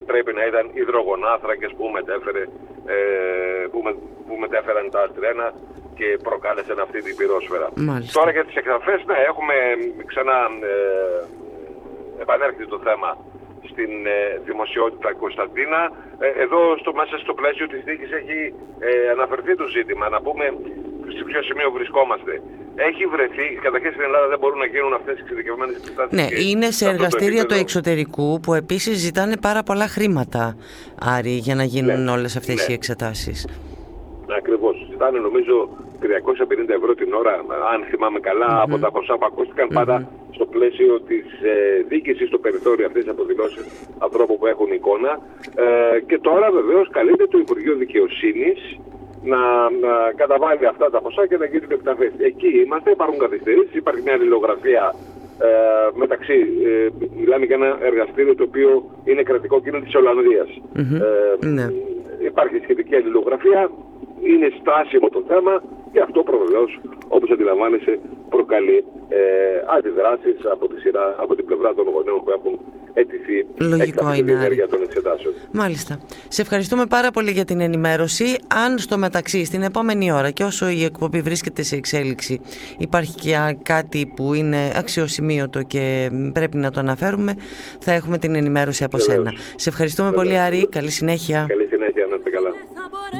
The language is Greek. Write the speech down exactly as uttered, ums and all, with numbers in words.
πρέπει να ήταν υδρογονάθρακες που, μετέφερε, ε, που, με, που μετέφεραν τα τρένα και προκάλεσαν αυτή την πυρόσφαιρα. Μάλιστα. Τώρα για τις εκταφές, ναι, έχουμε ξανά ε, επανέρχεται το θέμα στην ε, δημοσιότητα Κωνσταντίνα. Ε, εδώ στο, μέσα στο πλαίσιο της δίκης έχει ε, αναφερθεί το ζήτημα. Να πούμε σε ποιο σημείο βρισκόμαστε. Έχει βρεθεί, καταρχήν στην Ελλάδα δεν μπορούν να γίνουν αυτές οι εξειδικευμένες εξετάσεις. Ναι, είναι σε εργαστήρια του εξωτερικού που επίσης ζητάνε πάρα πολλά χρήματα, Άρη, για να γίνουν ναι, όλες αυτές ναι. οι εξετάσεις. Ακριβώς. Ζητάνε νομίζω τριακόσια πενήντα ευρώ την ώρα, αν θυμάμαι καλά, mm-hmm. από τα ποσά που ακούστηκαν mm-hmm. πάντα στο πλαίσιο της ε, δίκησης, στο περιθώριο αυτής της αποδηλώσεως ανθρώπων που έχουν εικόνα. Ε, και τώρα βεβαίως καλείται το Υπουργείο Δικαιοσύνης να, να καταβάλει αυτά τα ποσά και να γίνουν εκταφές. Εκεί είμαστε, υπάρχουν καθυστερήσεις, υπάρχει μια αλληλογραφία ε, μεταξύ, ε, μιλάμε για ένα εργαστήριο το οποίο είναι κρατικό και είναι της Ολλανδίας. Mm-hmm. Ε, ναι. Υπάρχει σχετική αλληλογραφία, είναι στάσιμο το θέμα και αυτό προβεβαίως, όπως αντιλαμβάνεσαι, προκαλεί ε, αντιδράσεις από τη σειρά, από την πλευρά των γονέων που έχουν αιτηθεί λογικό είναι ενέργεια των εξετάσεων. Μάλιστα. Σε ευχαριστούμε πάρα πολύ για την ενημέρωση. Αν στο μεταξύ, στην επόμενη ώρα και όσο η εκπομπή βρίσκεται σε εξέλιξη, υπάρχει και κάτι που είναι αξιοσημείωτο και πρέπει να το αναφέρουμε, θα έχουμε την ενημέρωση από Βεβαίως. Σένα. Σε ευχαριστούμε Βεβαίως. πολύ, Άρη. Καλή συνέχεια. Καλή συνέχεια, να είστε καλά.